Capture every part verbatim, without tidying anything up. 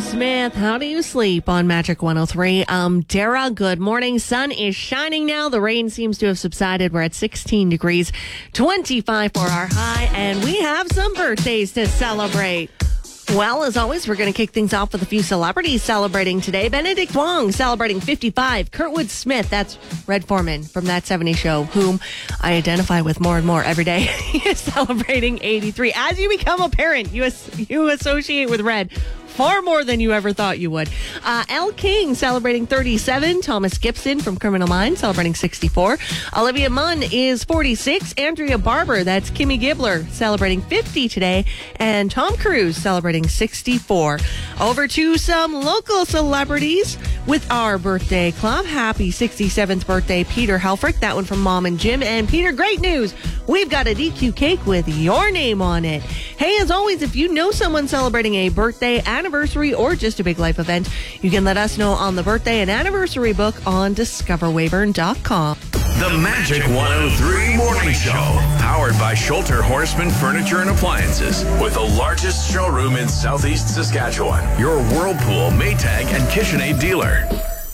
Smith, how do you sleep on Magic one oh three? Um, Dara, good morning. Sun is shining now. The rain seems to have subsided. We're at sixteen degrees, twenty-five for our high, and we have some birthdays to celebrate. Well, as always, we're going to kick things off with a few celebrities celebrating today. Benedict Wong celebrating fifty-five. Kurtwood Smith, that's Red Foreman from That seventies Show, whom I identify with more and more every day. He is celebrating eighty-three. As you become a parent, you, as- you associate with Red far more than you ever thought you would. Uh, Elle King celebrating thirty-seven. Thomas Gibson from Criminal Minds celebrating sixty-four. Olivia Munn is forty-six. Andrea Barber, that's Kimmy Gibbler, celebrating fifty today. And Tom Cruise celebrating sixty-four. Over to some local celebrities with our birthday club. Happy sixty-seventh birthday, Peter Helfrich. That one from Mom and Jim. And Peter, great news. We've got a D Q cake with your name on it. Hey, as always, if you know someone celebrating a birthday, anniversary, or just a big life event, you can let us know on the birthday and anniversary book on discover weyburn dot com. The Magic one oh three Morning Show, powered by Schulter Horseman Furniture and Appliances, with the largest showroom in Southeast Saskatchewan. Your Whirlpool, Maytag, and KitchenAid dealer.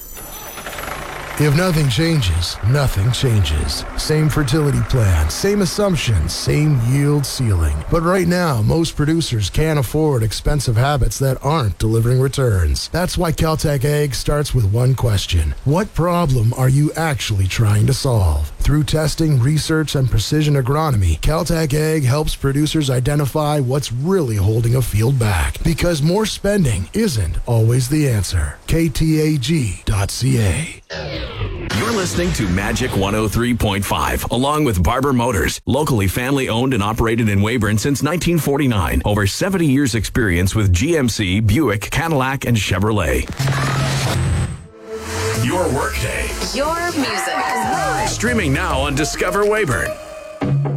If nothing changes, nothing changes. Same fertility plan, same assumptions, same yield ceiling. But right now, most producers can't afford expensive habits that aren't delivering returns. That's why Caltech Ag starts with one question. What problem are you actually trying to solve? Through testing, research, and precision agronomy, Caltech Ag helps producers identify what's really holding a field back. Because more spending isn't always the answer. K T A G dot C A. You're listening to Magic one oh three point five, along with Barber Motors, locally family-owned and operated in Weyburn since nineteen forty-nine. Over seventy years experience with G M C, Buick, Cadillac, and Chevrolet. Your workday. Your music. Streaming now on Discover Weyburn.